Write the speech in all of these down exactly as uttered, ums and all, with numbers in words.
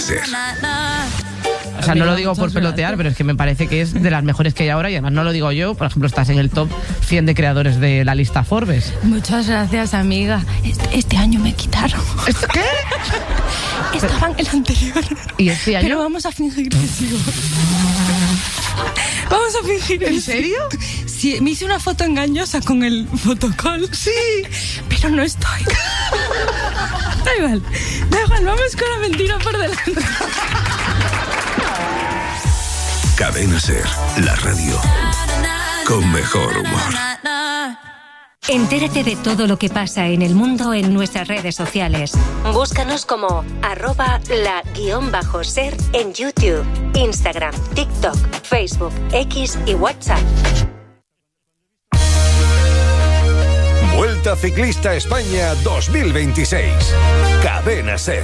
O sea, no lo digo por pelotear, pero es que me parece que es de las mejores que hay ahora y además no lo digo yo. Por ejemplo, estás en el top cien de creadores de la lista Forbes. Muchas gracias, amiga. Este, este año me quitaron. ¿Esto qué? Estaba en el anterior. ¿Y este año? Pero vamos a fingir que sigo. Vamos a fingir. ¿En serio? Sí, me hice una foto engañosa con el fotocall. Sí. Pero no estoy. Da igual. Da igual, vamos con la mentira por delante. Cadena Ser, la radio con mejor humor. Entérate de todo lo que pasa en el mundo en nuestras redes sociales. Búscanos como arroba la guión bajo ser en YouTube, Instagram, TikTok, Facebook, X y WhatsApp. Vuelta Ciclista España dos mil veintiséis. Cadena Ser.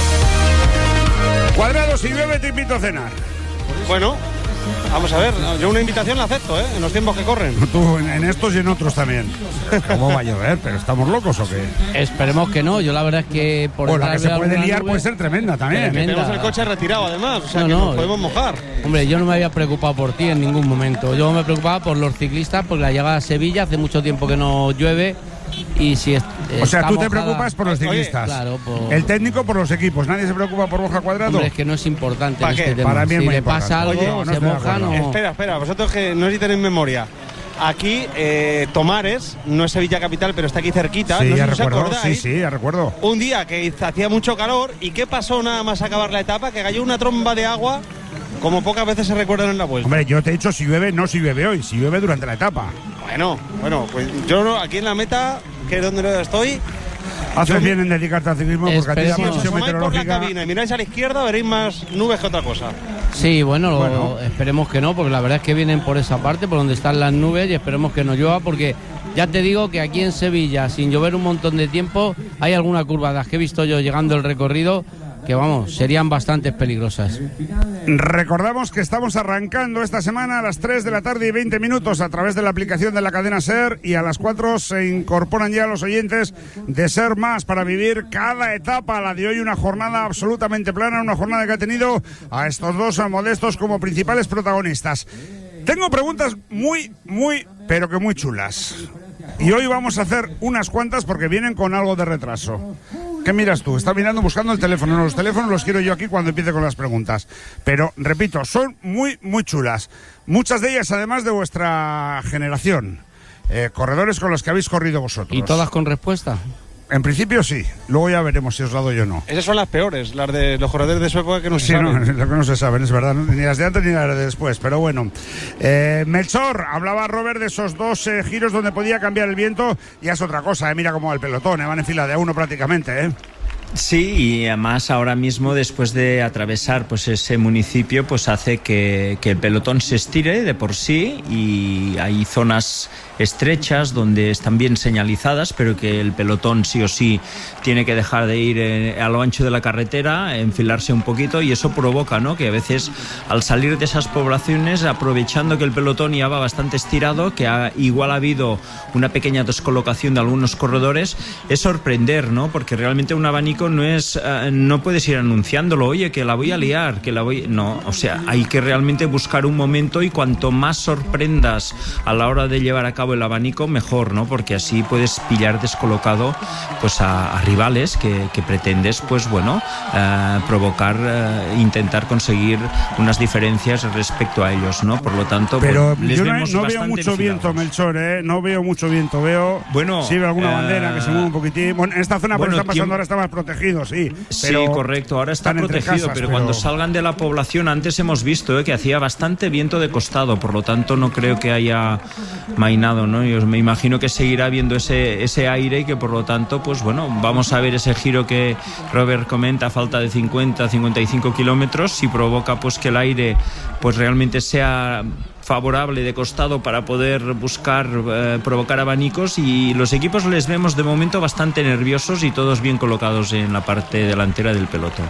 Cuadrado, si llueve te invito a cenar. Bueno, vamos a ver, yo una invitación la acepto, ¿eh? En los tiempos que corren. Tú en, en estos y en otros también. ¿Cómo va a llover? ¿Pero estamos locos o qué? Esperemos que no, yo la verdad es que por Pues la que se puede liar nube, puede ser tremenda también. Tremenda. Tenemos el coche retirado además, o sea No, que no, nos podemos mojar. Hombre, yo no me había preocupado por ti en ningún momento. Yo me preocupaba por los ciclistas, porque la llegada a Sevilla hace mucho tiempo que no llueve. Y si es, o sea, tú te mojada, preocupas por los ciclistas. Oye, claro, por... El técnico por los equipos. Nadie se preocupa por Borja Cuadrado. Hombre, es que no es importante ¿Para en qué? este tema. Para mí es si muy le importante. pasa algo, Oye, no, no se moja, no. Espera, espera, vosotros que no sé si tenéis memoria. Aquí, eh, Tomares, no es Sevilla capital, pero está aquí cerquita. Sí, no sé ya si os recuerdo. acordáis. Sí, sí, ya recuerdo. Un día que hacía mucho calor, ¿y qué pasó nada más acabar la etapa? Que cayó una tromba de agua, como pocas veces se recuerdan en la vuelta. Hombre, yo te he dicho si llueve, no si llueve hoy, si llueve durante la etapa. Bueno, bueno, pues yo no, aquí en la meta, que es donde estoy. Haces yo, bien en dedicarte al ciclismo porque a ti la si os presión asomáis por la meteorológica. cabina y miráis a la izquierda, veréis más nubes que otra cosa. Sí, bueno, Bueno. Lo, esperemos que no, porque la verdad es que vienen por esa parte, por donde están las nubes, y esperemos que no llueva, porque ya te digo que aquí en Sevilla, sin llover un montón de tiempo, hay alguna curva de las que he visto yo llegando el recorrido que, vamos, serían bastante peligrosas. Recordamos que estamos arrancando esta semana a las tres de la tarde y veinte minutos a través de la aplicación de la cadena SER, y a las cuatro se incorporan ya los oyentes de SER Más para vivir cada etapa. La de hoy, una jornada absolutamente plana, una jornada que ha tenido a estos dos modestos como principales protagonistas. Tengo preguntas muy, muy, pero que muy chulas. Y hoy vamos a hacer unas cuantas porque vienen con algo de retraso. ¿Qué miras tú? Está mirando, buscando el teléfono. No, los teléfonos los quiero yo aquí cuando empiece con las preguntas. Pero, repito, son muy, muy chulas. Muchas de ellas, además, de vuestra generación. Eh, corredores con los que habéis corrido vosotros. ¿Y todas con respuesta? En principio sí. Luego ya veremos si os la doy o no. Esas son las peores, las de los corredores de su época que no se Sí, saben. no, lo que no se saben, es verdad. Ni las de antes ni las de después. Pero bueno. Eh, Melchor, hablaba Robert de esos dos eh, giros donde podía cambiar el viento. Ya es otra cosa, eh. Mira cómo va el pelotón, eh. Van en fila de a uno prácticamente, ¿eh? Sí, y además ahora mismo, después de atravesar pues ese municipio, pues hace que, que el pelotón se estire de por sí, y hay zonas estrechas donde están bien señalizadas, pero que el pelotón sí o sí tiene que dejar de ir eh, a lo ancho de la carretera, enfilarse un poquito, y eso provoca, ¿no?, que a veces al salir de esas poblaciones, aprovechando que el pelotón ya va bastante estirado, que ha, igual ha habido una pequeña descolocación de algunos corredores, es sorprender, ¿no?, porque realmente un abanico no es, uh, no puedes ir anunciándolo, oye, que la voy a liar, que la voy, no, o sea, hay que realmente buscar un momento, y cuanto más sorprendas a la hora de llevar a cabo el abanico, mejor, ¿no?, porque así puedes pillar descolocado pues a, a rivales que, que pretendes, pues bueno, uh, provocar, uh, intentar conseguir unas diferencias respecto a ellos, ¿no? Por lo tanto, pero pues, les yo no, vemos no veo bastante mucho enfilados. viento, Melchor, ¿eh? No veo mucho viento, veo bueno, sí veo alguna uh, bandera que se mueve un poquitín. Bueno, en esta zona bueno, por está pasando tiempo... ahora está más protegido, sí. Sí, correcto, ahora está protegido, casas, pero, pero cuando salgan de la población, antes hemos visto eh, que hacía bastante viento de costado, por lo tanto no creo que haya mainado, ¿no? Yo me imagino que seguirá viendo ese, ese aire, y que por lo tanto, pues bueno, vamos a ver ese giro que Robert comenta, a falta de cincuenta, cincuenta y cinco kilómetros, si provoca pues que el aire pues realmente sea favorable de costado para poder buscar eh, provocar abanicos, y los equipos les vemos de momento bastante nerviosos y todos bien colocados en la parte delantera del pelotón.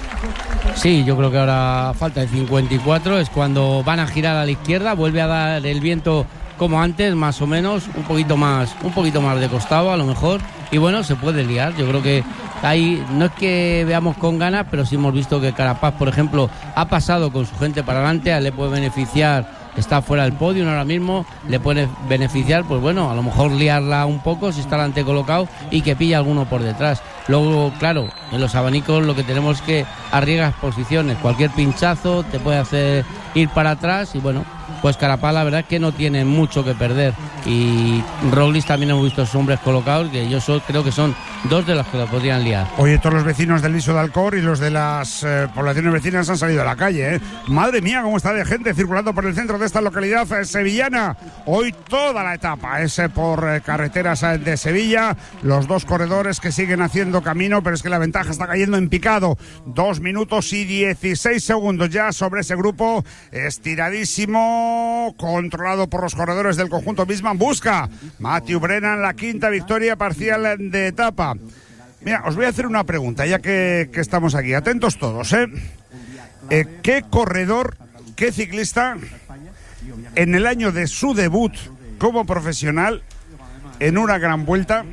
Sí, yo creo que ahora falta de cincuenta y cuatro, es cuando van a girar a la izquierda, vuelve a dar el viento como antes, más o menos, un poquito más, un poquito más de costado a lo mejor, y bueno, se puede liar. Yo creo que ahí no es que veamos con ganas, pero sí hemos visto que Carapaz, por ejemplo, ha pasado con su gente para adelante, le puede beneficiar. Está fuera del podio ahora mismo, le puede beneficiar, pues bueno, a lo mejor liarla un poco si está delante colocado y que pilla alguno por detrás. Luego, claro, en los abanicos lo que tenemos es que arriesgas posiciones, cualquier pinchazo te puede hacer ir para atrás y bueno, pues Carapaz la verdad es que no tiene mucho que perder. Y Roglic también hemos visto sus hombres colocados, que yo so, creo que son dos de los que lo podrían liar. Oye, todos los vecinos del Liso de Alcor y los de las eh, poblaciones vecinas han salido a la calle, ¿eh? Madre mía, cómo está de gente circulando por el centro de esta localidad eh, sevillana. Hoy toda la etapa es eh, por eh, carreteras eh, de Sevilla. Los dos corredores que siguen haciendo camino, pero es que la ventaja está cayendo en picado. Dos minutos y dieciséis segundos ya sobre ese grupo estiradísimo, controlado por los corredores del conjunto Bisman. Busca Matthew Brennan la quinta victoria parcial de etapa. Mira, os voy a hacer una pregunta, ya que, que estamos aquí. Atentos todos, ¿eh? ¿eh? ¿Qué corredor, qué ciclista, en el año de su debut como profesional, en una gran vuelta,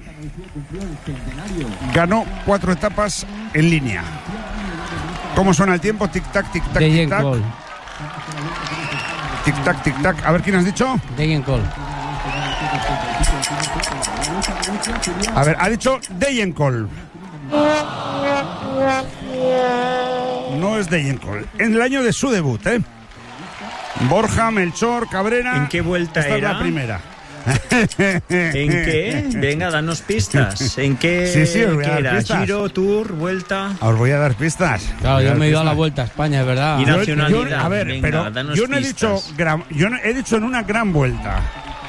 ganó cuatro etapas en línea? ¿Cómo suena el tiempo? Tic-tac, tic-tac, tic-tac. Tic-tac, tic-tac. A ver, ¿quién has dicho? Dejan Cole. A ver, ha dicho Dejan Cole. No es Dejan Cole. En el año de su debut, ¿eh? Borja, Melchor, Cabrera. ¿En qué vuelta esta era? Es la primera. ¿En qué? Venga, danos pistas. ¿En qué, sí, sí, os voy a qué dar era? pistas. ¿Giro, Tour, vuelta? Os voy a dar pistas. Claro, yo me he ido a la pistas. Vuelta a España, es verdad. Y nacionalidad. Yo, a ver, Venga, pero danos yo no he pistas. dicho gran, yo no, he dicho en una gran vuelta.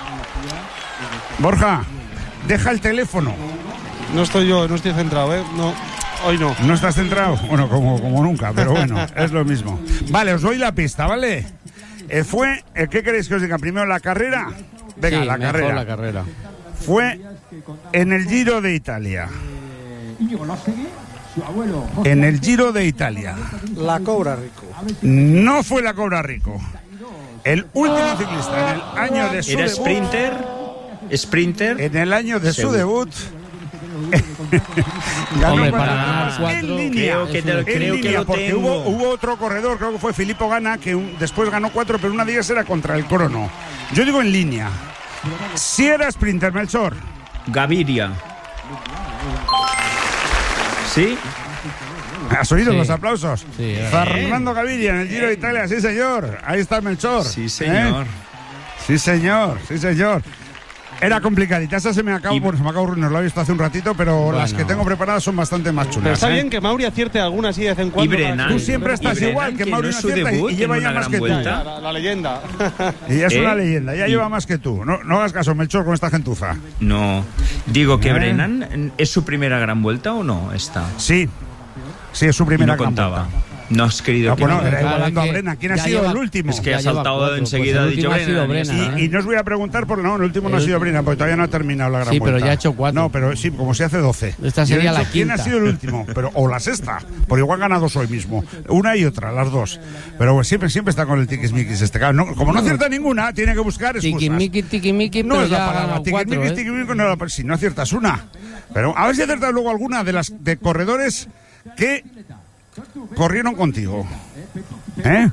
Borja, deja el teléfono. No estoy yo, no estoy centrado, ¿eh? No, hoy no. ¿No estás centrado? Bueno, como, como nunca, pero bueno, es lo mismo. Vale, os doy la pista, ¿vale? Eh, fue, eh, ¿qué queréis que os diga? Primero la carrera. Venga, sí, la mejor carrera. la carrera. Fue en el Giro de Italia. En el Giro de Italia. La Cobra Rico. No fue la Cobra Rico. El último ciclista en el año de su ¿Era debut. sprinter? ¿Sprinter? En el año de su Seguro. debut. ganó Hombre, cuatro para ganar etapas cuatro, en línea, creo que te- en creo que línea, lo porque tengo. hubo, hubo otro corredor, creo que fue Filippo Ganna, que un- después ganó cuatro, pero una de ellas era contra el crono. Yo digo en línea. Si era sprinter, Melchor. Gaviria. ¿Sí? ¿Has oído Sí. los aplausos? Sí, era Fernando Gaviria en el Giro de Italia, sí señor. Ahí está Melchor. Sí, ¿Eh? señor. Sí señor, sí señor. Era complicadita, esa se me acabó, Y- bueno, se me acabó, nos lo he visto hace un ratito, pero Bueno. las que tengo preparadas son bastante más chulas. Pero está ¿eh? bien que Mauri acierte alguna así de vez en cuando. Y Brennan. Tú siempre estás Y Brennan, igual, que que Mauri no no es su acierta y- debut y en lleva ya una más gran que tú. vuelta. La, la leyenda. Y ya es ¿Eh? una leyenda, ya Y- lleva más que tú. No, no hagas caso, Melchor, con esta gentuza. No. Digo que ¿Eh? Brennan, ¿es su primera gran vuelta o no? Está. Sí, sí, es su Y primera no gran contaba. vuelta. No has querido No, que bueno, no. era Claro, igualando es a que Brennan. ¿Quién ha ya sido lleva- el último? Es que Ya ha lleva saltado cuatro, enseguida, pues el ha dicho último ha sido Brennan. Brennan, y- Y, y no os voy a preguntar por no, el último no ha El sido último- Brennan, porque todavía no ha terminado la gran Sí, pero vuelta. ya ha hecho cuatro. No, pero sí, como si hace doce. Esta Yo he sería dicho, la ¿quién ha quinta. sido el último? Pero, o la sexta, porque igual gana dos hoy mismo. Una y otra, las dos. Pero bueno, siempre, siempre está con el tiquismiquis este cabrón. No, como no acierta ninguna, tiene que buscar excusas. Tiquimiqui, tiquimiqui, No pero es la ya ha palabra. ganado cuatro, Tiquismiquis, ¿eh? tiquismiquis, no, pero si no aciertas una. Pero a ver si aciertas luego alguna de las de corredores que corrieron contigo. ¿Eh?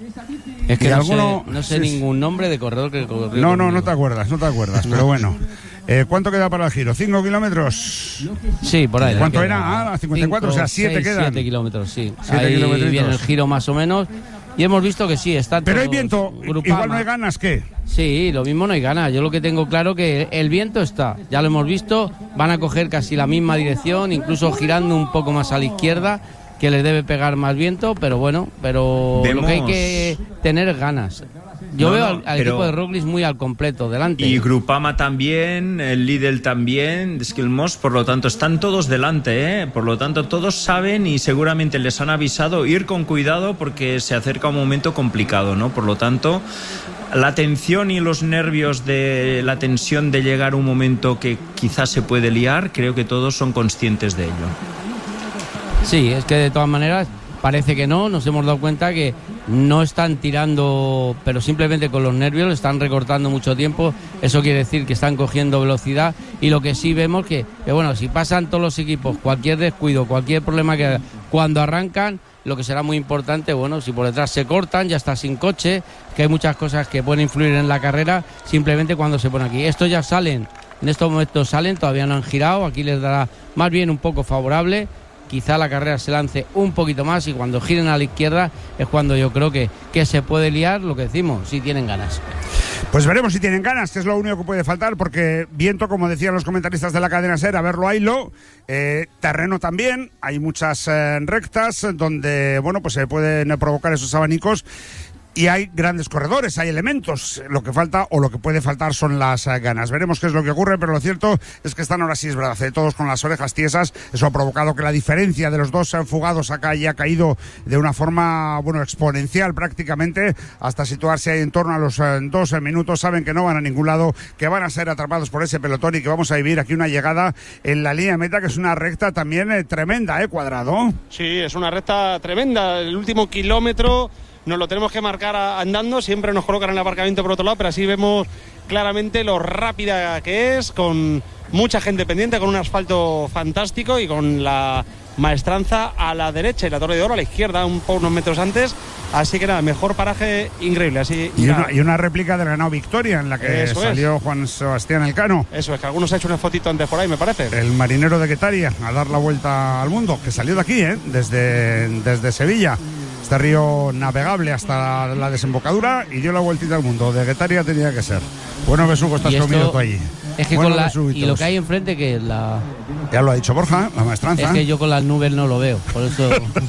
Es que Y no alguno- sé, no sé sí, ningún nombre de corredor que corrió No, no, conmigo. no te acuerdas, no te acuerdas, pero bueno. Eh, ¿Cuánto queda para el giro? ¿Cinco kilómetros? Sí, por ahí. ¿Cuánto queda era? Ah, cincuenta y cuatro, o sea, siete seis, quedan. siete kilómetros, sí. Siete Ahí kilometritos. viene el giro más o menos. Y hemos visto que sí, está Pero hay todo viento, Grupama. igual no hay ganas, ¿qué? Sí, lo mismo no hay ganas. Yo lo que tengo claro que el viento está, ya lo hemos visto, van a coger casi la misma dirección, incluso girando un poco más a la izquierda, que les debe pegar más viento, pero bueno, pero Vemos- lo que hay que tener es ganas. Yo No, veo no, al, al pero- equipo de Roglic muy al completo, delante. Y Grupama también, el Lidl también, Skilmos, por lo tanto están todos delante, ¿eh? Por lo tanto todos saben y seguramente les han avisado ir con cuidado porque se acerca un momento complicado, ¿no? Por lo tanto, la tensión y los nervios de la tensión de llegar a un momento que quizás se puede liar, creo que todos son conscientes de ello. Sí, es que de todas maneras parece que no, nos hemos dado cuenta que no están tirando, pero simplemente con los nervios, están recortando mucho tiempo, eso quiere decir que están cogiendo velocidad, y lo que sí vemos que, que bueno, si pasan todos los equipos, cualquier descuido, cualquier problema que cuando arrancan, lo que será muy importante, bueno, si por detrás se cortan, ya está sin coche, que hay muchas cosas que pueden influir en la carrera, simplemente cuando se ponen aquí. Estos ya salen, en estos momentos salen, todavía no han girado, aquí les dará más bien un poco favorable, quizá la carrera se lance un poquito más y cuando giren a la izquierda es cuando yo creo que, que se puede liar, lo que decimos, si tienen ganas. Pues veremos si tienen ganas, que es lo único que puede faltar, porque viento, como decían los comentaristas de la cadena SER, a verlo haylo, eh, terreno también, hay muchas eh, rectas donde, bueno, pues se pueden provocar esos abanicos. Y hay grandes corredores, hay elementos. Lo que falta o lo que puede faltar son las uh, ganas. Veremos qué es lo que ocurre, pero lo cierto es que están ahora sí, es verdad, eh, todos con las orejas tiesas. Eso ha provocado que la diferencia de los dos uh, fugados acá haya caído de una forma, bueno, exponencial prácticamente, hasta situarse ahí en torno a los uh, dos uh, minutos. Saben que no van a ningún lado, que van a ser atrapados por ese pelotón y que vamos a vivir aquí una llegada en la línea de meta, que es una recta también eh, tremenda, ¿eh, Cuadrado? Sí, es una recta tremenda. El último kilómetro nos lo tenemos que marcar andando, siempre nos colocan en el aparcamiento por otro lado, pero así vemos claramente lo rápida que es, con mucha gente pendiente, con un asfalto fantástico y con la maestranza a la derecha y la Torre de Oro a la izquierda, un po' unos metros antes. Así que nada, mejor paraje increíble. Así, y, una, y una réplica del ganado Victoria, en la que Eso salió es. Juan Sebastián Elcano. Eso es, que algunos ha hecho una fotito antes por ahí, me parece. El marinero de Guetaria, a dar la vuelta al mundo, que salió de aquí, ¿eh? desde, desde Sevilla. Este río navegable hasta la desembocadura y dio la vueltita al mundo. De Guetaria tenía que ser. Bueno, Besugo, estás comido tú allí. Es que bueno, con la, y lo que hay enfrente, que es la... Ya lo ha dicho Borja, la maestranza. Es que yo con las nubes no lo veo, por eso...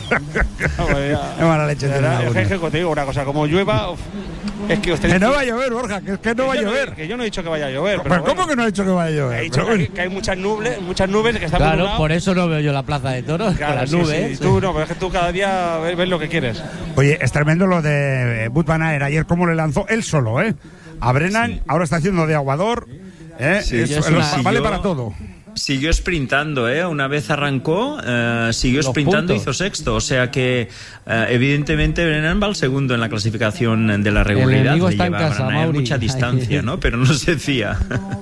Qué mala leche tiene. Es que te digo una cosa, como llueva... Uf, es que, que no va a llover, Borja, que, que no que va a llover. No, que yo no he dicho que vaya a llover. Pero, pero ¿cómo bueno, que no he dicho que vaya a llover? He dicho que, que hay muchas nubes, muchas nubes que están Claro, nublados. Por eso no veo yo la plaza de toros, claro, con las sí, nubes. Sí, sí. Tú no, pero es que tú cada día ves, ves lo que quieres. Oye, es tremendo lo de Wout van Aert. Ayer cómo le lanzó él solo, ¿eh? A Brennan, sí. Ahora está haciendo de aguador. ¿eh? Sí, es, es una, vale para todo. Siguió sprintando, ¿eh? Una vez arrancó, eh, siguió Los sprintando, puntos. Hizo sexto. O sea que, eh, evidentemente, Brennan va al segundo en la clasificación de la regularidad. Le está lleva en casa, a Mauri. Mucha distancia, ¿no? Pero no se fía.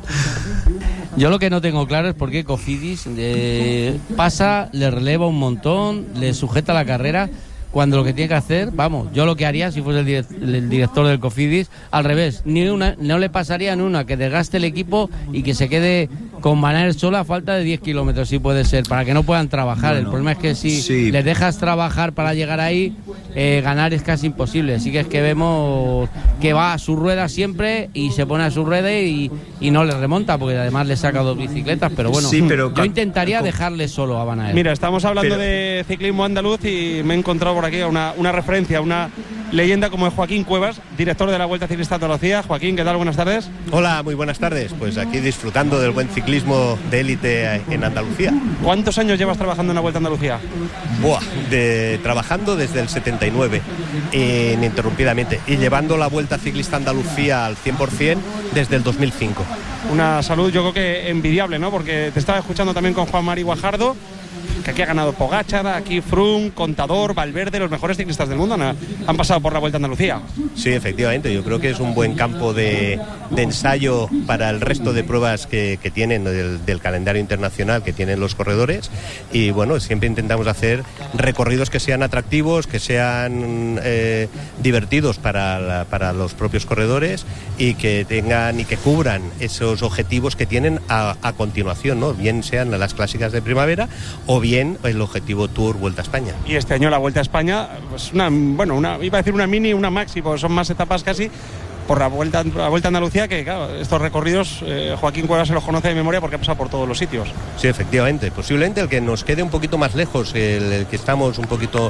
Yo lo que no tengo claro es por qué Cofidis eh, pasa, le releva un montón, le sujeta la carrera, cuando lo que tiene que hacer, vamos, yo lo que haría si fuese el, direct, el director del Cofidis, al revés, ni una, no le pasaría ni una que desgaste el equipo y que se quede con Van Aert sola a falta de diez kilómetros, si puede ser, para que no puedan trabajar. Bueno, el problema es que si sí. les dejas trabajar para llegar ahí, eh, ganar es casi imposible. Así que es que vemos que va a su rueda siempre y se pone a su rueda y, y no le remonta, porque además le saca dos bicicletas, pero bueno, sí, pero yo intentaría dejarle solo a Van Aert. Mira, estamos hablando pero... de ciclismo andaluz y me he encontrado por aquí una, una referencia, una leyenda como es Joaquín Cuevas, director de la Vuelta Ciclista Andalucía. Joaquín, ¿qué tal? Buenas tardes. Hola, muy buenas tardes. Pues aquí disfrutando del buen ciclismo de élite en Andalucía. ¿Cuántos años llevas trabajando en la Vuelta a Andalucía? Buah, de, trabajando desde el setenta y nueve, ininterrumpidamente, y llevando la Vuelta Ciclista Andalucía al cien por ciento desde el dos mil cinco. Una salud, yo creo que envidiable, ¿no? Porque te estaba escuchando también con Juan Mari Guajardo, que aquí ha ganado Pogačar, aquí Froome, Contador, Valverde, los mejores ciclistas del mundo han, han pasado por la Vuelta a Andalucía. Sí, efectivamente, yo creo que es un buen campo de, de ensayo para el resto de pruebas que, que tienen del, del calendario internacional que tienen los corredores, y bueno, siempre intentamos hacer recorridos que sean atractivos, que sean eh, divertidos para, la, para los propios corredores y que tengan y que cubran esos objetivos que tienen a, a continuación, ¿no? Bien sean las clásicas de primavera o bien el objetivo Tour Vuelta a España. Y este año la Vuelta a España, pues una, bueno, una, iba a decir una mini, una maxi, porque son más etapas casi, por la Vuelta, la Vuelta a Andalucía, que claro, estos recorridos eh, Joaquín Cuevas se los conoce de memoria porque ha pasado por todos los sitios. Sí, efectivamente, posiblemente el que nos quede un poquito más lejos, el, el que estamos un poquito,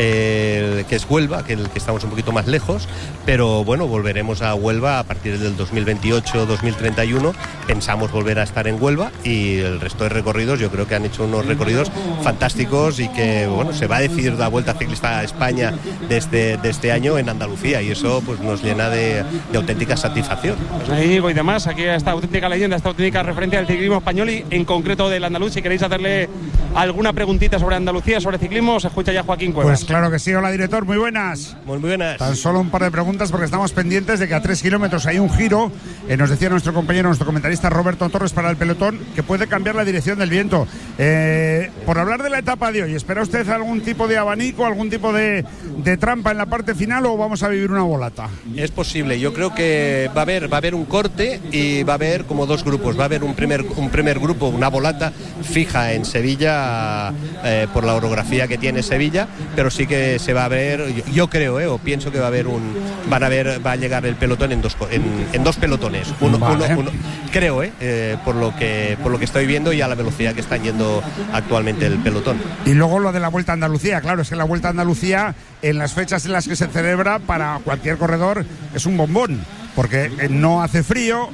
eh, el que es Huelva, que el que estamos un poquito más lejos, pero bueno, volveremos a Huelva a partir del dos mil veintiocho dos mil treinta y uno, pensamos volver a estar en Huelva, y el resto de recorridos yo creo que han hecho unos recorridos fantásticos y que bueno, se va a decidir la Vuelta Ciclista a España de este, de este año en Andalucía, y eso pues nos llena de de auténtica satisfacción. Pues Íñigo y demás, aquí esta auténtica leyenda, esta auténtica referencia del ciclismo español y en concreto del andaluz. Si queréis hacerle alguna preguntita sobre Andalucía, sobre ciclismo, os escucha ya Joaquín Cuevas. Pues claro que sí. Hola, director, muy buenas. Muy buenas. Tan solo un par de preguntas porque estamos pendientes de que a tres kilómetros hay un giro, eh, nos decía nuestro compañero, nuestro comentarista Roberto Torres para el pelotón, que puede cambiar la dirección del viento. Eh, por hablar de la etapa de hoy, ¿espera usted algún tipo de abanico, algún tipo de, de trampa en la parte final o vamos a vivir una volata? Es posible, yo creo que va a haber, va a haber un corte y va a haber como dos grupos. Va a haber un primer, un primer grupo, una volata fija en Sevilla eh, por la orografía que tiene Sevilla, pero sí que se va a ver, yo, yo creo, eh, o pienso que va a haber un, van a ver, va a llegar el pelotón en dos, en, en dos pelotones. Uno, vale. uno, uno, creo, eh, eh, por lo que, por lo que estoy viendo y a la velocidad que está yendo actualmente el pelotón. Y luego lo de la Vuelta a Andalucía, claro, es que la Vuelta a Andalucía en las fechas en las que se celebra para cualquier corredor es un bombón, porque no hace frío.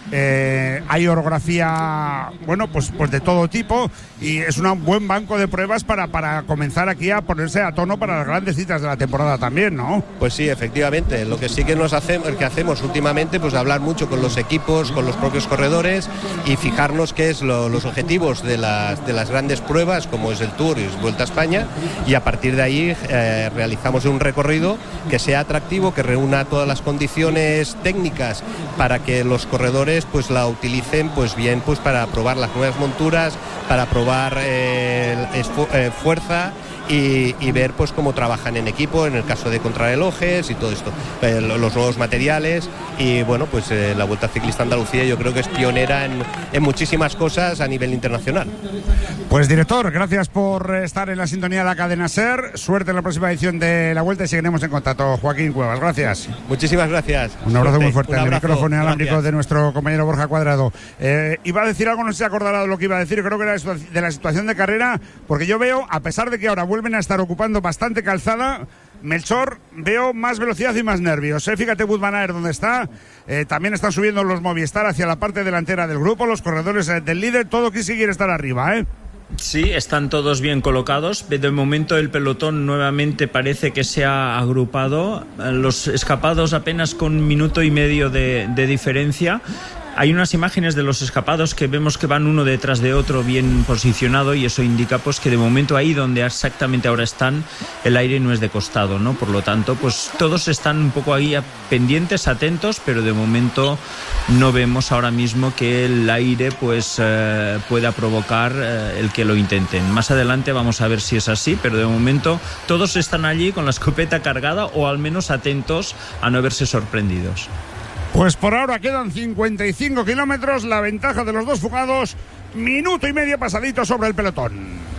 Eh, hay orografía, bueno, pues, pues de todo tipo y es un buen banco de pruebas para, para comenzar aquí a ponerse a tono para las grandes citas de la temporada también, ¿no? Pues sí, efectivamente. Lo que sí que nos hacemos, que hacemos últimamente, pues hablar mucho con los equipos, con los propios corredores y fijarnos qué es lo, los objetivos de las, de las grandes pruebas, como es el Tour y Vuelta a España, y a partir de ahí eh, realizamos un recorrido que sea atractivo, que reúna todas las condiciones técnicas para que los corredores pues la utilicen pues bien pues para probar las nuevas monturas, para probar eh, eh, fuerza y, y ver pues cómo trabajan en equipo en el caso de contrarrelojes y todo esto, eh, los nuevos materiales y bueno pues eh, la Vuelta Ciclista Andalucía yo creo que es pionera en, en muchísimas cosas a nivel internacional. Pues director, gracias por estar en la sintonía de la cadena SER, suerte en la próxima edición de la Vuelta y seguiremos en contacto. Joaquín Cuevas, gracias. Muchísimas gracias. Un abrazo suerte. muy fuerte al micrófono inalámbrico gracias. de nuestro compañero Borja Cuadrado. Eh, iba a decir algo, no sé si acordará de lo que iba a decir, creo que era de la situación de carrera, porque yo veo, a pesar de que ahora vuelven a estar ocupando bastante calzada, Melchor, veo más velocidad y más nervios. ¿eh? Fíjate Wout van Aert donde está, eh, también están subiendo los Movistar hacia la parte delantera del grupo, los corredores eh, del líder, todo quiere estar arriba, ¿eh? Sí, están todos bien colocados. De momento el pelotón nuevamente parece que se ha agrupado. Los escapados apenas con un minuto y medio de, de diferencia. Hay unas imágenes de los escapados que vemos que van uno detrás de otro bien posicionado y eso indica pues que de momento ahí donde exactamente ahora están el aire no es de costado, ¿no? Por lo tanto, pues todos están un poco ahí pendientes, atentos, pero de momento no vemos ahora mismo que el aire pues eh, pueda provocar eh, el que lo intenten. Más adelante vamos a ver si es así, pero de momento todos están allí con la escopeta cargada o al menos atentos a no verse sorprendidos. Pues por ahora quedan cincuenta y cinco kilómetros, la ventaja de los dos fugados, minuto y medio pasadito sobre el pelotón.